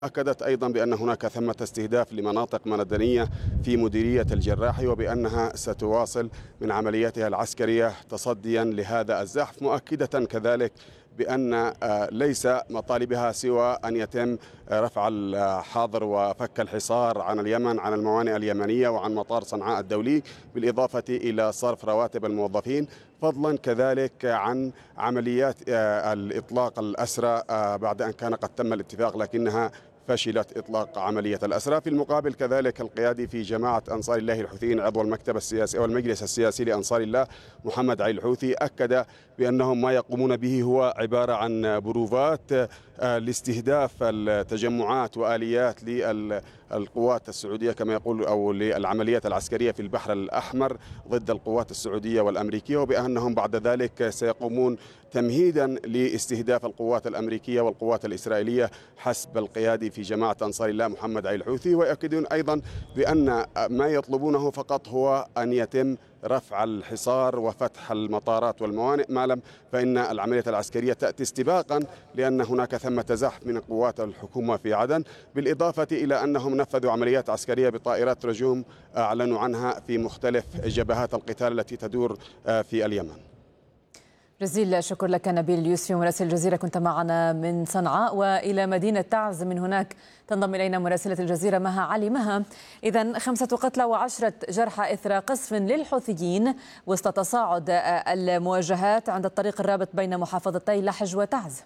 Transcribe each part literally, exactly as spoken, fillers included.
أكدت أيضا بأن هناك ثمة استهداف لمناطق مدنية في مديرية الجراحي، وبأنها ستواصل من عملياتها العسكرية تصديا لهذا الزحف، مؤكدة كذلك بأن ليس مطالبها سوى أن يتم رفع الحظر وفك الحصار عن اليمن، عن الموانئ اليمنية وعن مطار صنعاء الدولي، بالإضافة إلى صرف رواتب الموظفين، فضلا كذلك عن عمليات الإطلاق الأسرى بعد أن كان قد تم الاتفاق لكنها فشلت إطلاق عملية الأسرى. في المقابل كذلك القيادي في جماعة أنصار الله الحوثيين عضو المكتب السياسي أو المجلس السياسي لأنصار الله محمد علي الحوثي أكد بأنهم ما يقومون به هو عبارة عن بروفات لاستهداف التجمعات وآليات للقوات السعودية كما يقول أو للعمليات العسكرية في البحر الأحمر ضد القوات السعودية والأمريكية، وبأنهم بعد ذلك سيقومون تمهيدا لاستهداف القوات الأمريكية والقوات الإسرائيلية حسب القيادي في جماعة أنصار الله محمد علي الحوثي. ويؤكدون أيضا بأن ما يطلبونه فقط هو أن يتم رفع الحصار وفتح المطارات والموانئ، ما لم فإن العملية العسكرية تأتي استباقا لأن هناك ثمة زحف من قوات الحكومة في عدن، بالإضافة إلى أنهم نفذوا عمليات عسكرية بطائرات رجوم أعلنوا عنها في مختلف جبهات القتال التي تدور في اليمن. جزيل الشكر لك نبيل اليوسفي مراسل الجزيرة، كنت معنا من صنعاء. وإلى مدينة تعز من هناك تنضم إلينا مراسلة الجزيرة مها علي. مها، إذن خمسة قتلى وعشرة جرحى إثر قصف للحوثيين وسط تصاعد المواجهات عند الطريق الرابط بين محافظتي لحج وتعز.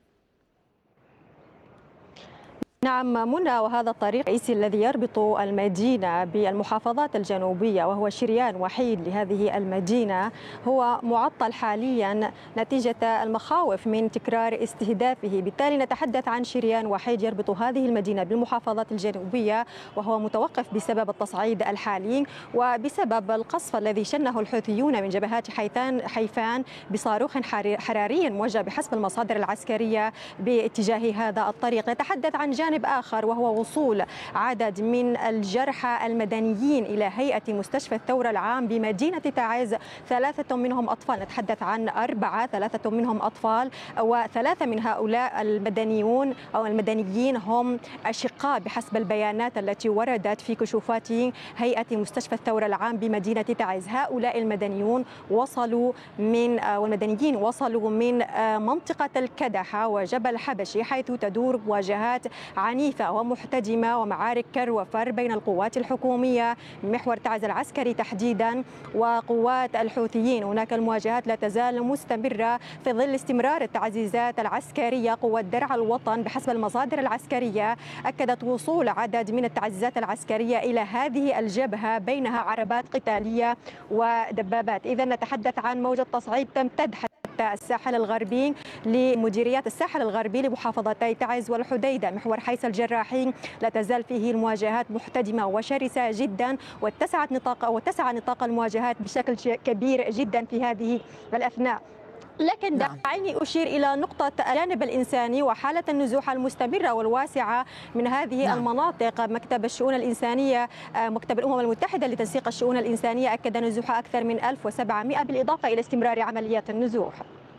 نعم منى، وهذا الطريق الرئيسي الذي يربط المدينة بالمحافظات الجنوبية وهو شريان وحيد لهذه المدينة هو معطل حاليا نتيجة المخاوف من تكرار استهدافه، بالتالي نتحدث عن شريان وحيد يربط هذه المدينة بالمحافظات الجنوبية وهو متوقف بسبب التصعيد الحالي وبسبب القصف الذي شنه الحوثيون من جبهات حيثان حيفان بصاروخ حراري موجه بحسب المصادر العسكرية باتجاه هذا الطريق. نتحدث عن جانب آخر وهو وصول عدد من الجرحى المدنيين إلى هيئة مستشفى الثورة العام بمدينة تعز، ثلاثة منهم أطفال، نتحدث عن أربعة، ثلاثة منهم أطفال، وثلاثة من هؤلاء المدنيون أو المدنيين هم أشقاء بحسب البيانات التي وردت في كشوفات هيئة مستشفى الثورة العام بمدينة تعز. هؤلاء المدنيون وصلوا من والمدنيين وصلوا من منطقة الكدحة وجبل حبشي حيث تدور مواجهات عنيفة ومحتدمة ومعارك كر وفر بين القوات الحكومية محور تعز العسكري تحديدا وقوات الحوثيين. هناك المواجهات لا تزال مستمرة في ظل استمرار التعزيزات العسكرية. قوات درع الوطن بحسب المصادر العسكرية أكدت وصول عدد من التعزيزات العسكرية إلى هذه الجبهة بينها عربات قتالية ودبابات. إذا نتحدث عن موجة تصعيد تمتد الساحل الغربي لمديريات الساحل الغربي لمحافظتي تعز والحديدة. محور حيس الجراحي لا تزال فيه المواجهات محتدمة وشرسة جدا واتسعت نطاق واتسع نطاق المواجهات بشكل كبير جدا في هذه الأثناء. لكن دعيني أشير إلى نقطة الجانب الإنساني وحالة النزوح المستمرة والواسعة من هذه نعم. المناطق. مكتب الشؤون الإنسانية مكتب الأمم المتحدة لتنسيق الشؤون الإنسانية أكد نزوح أكثر من ألف وسبعمائة بالإضافة إلى استمرار عمليات النزوح.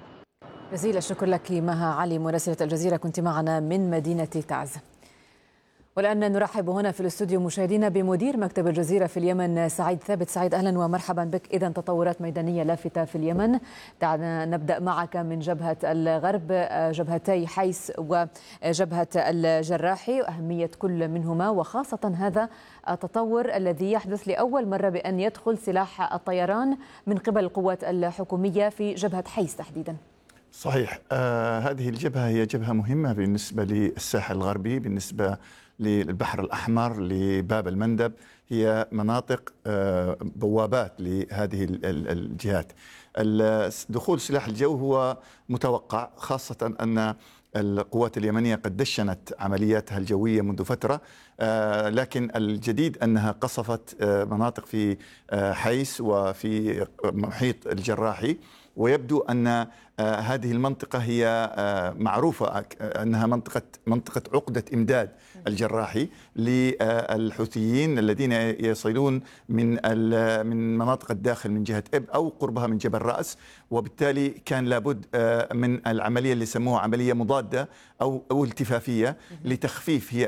جزيل الشكر لك مها علي مراسلة الجزيرة، كنت معنا من مدينة تعز. والآن نرحب هنا في الاستوديو مشاهدينا بمدير مكتب الجزيرة في اليمن سعيد ثابت. سعيد أهلا ومرحبا بك. إذا تطورات ميدانية لافتة في اليمن، دعنا نبدأ معك من جبهة الغرب، جبهتي حيس وجبهة الجراحي، أهمية كل منهما وخاصة هذا التطور الذي يحدث لأول مرة بأن يدخل سلاح الطيران من قبل القوات الحكومية في جبهة حيس تحديدا. صحيح، آه هذه الجبهة هي جبهة مهمة بالنسبة للساحل الغربي، بالنسبة للبحر الأحمر، لباب المندب، هي مناطق آه بوابات لهذه الجهات. دخول سلاح الجو هو متوقع، خاصة أن القوات اليمنية قد دشنت عملياتها الجوية منذ فترة، آه لكن الجديد أنها قصفت آه مناطق في آه حيس وفي محيط الجراحي، ويبدو أن آه هذه المنطقة هي آه معروفة أنها منطقة منطقة عقدة إمداد الجراحي للحوثيين الذين يصلون من من مناطق الداخل من جهة إب أو قربها من جبل رأس، وبالتالي كان لابد آه من العملية اللي سموها عملية مضادة أو أو التفافية لتخفيف هي